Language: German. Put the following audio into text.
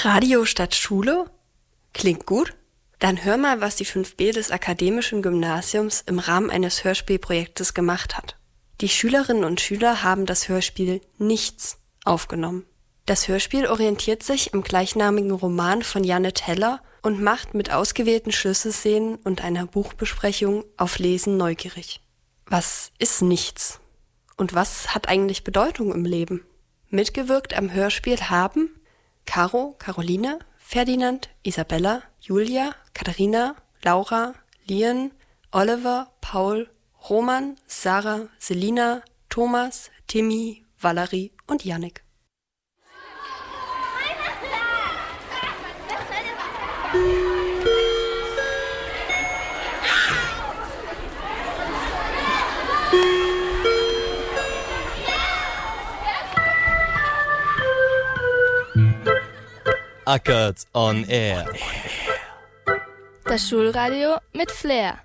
Radio statt Schule? Klingt gut? Dann hör mal, was die 5b des Akademischen Gymnasiums im Rahmen eines Hörspielprojektes gemacht hat. Die Schülerinnen und Schüler haben das Hörspiel Nichts aufgenommen. Das Hörspiel orientiert sich am gleichnamigen Roman von Janet Heller und macht mit ausgewählten Schlüsselszenen und einer Buchbesprechung auf Lesen neugierig. Was ist Nichts? Und was hat eigentlich Bedeutung im Leben? Mitgewirkt am Hörspiel haben Caro, Caroline, Ferdinand, Isabella, Julia, Katharina, Laura, Lian, Oliver, Paul, Roman, Sarah, Selina, Thomas, Timmy, Valerie und Jannik. Ackert on Air. Das Schulradio mit Flair.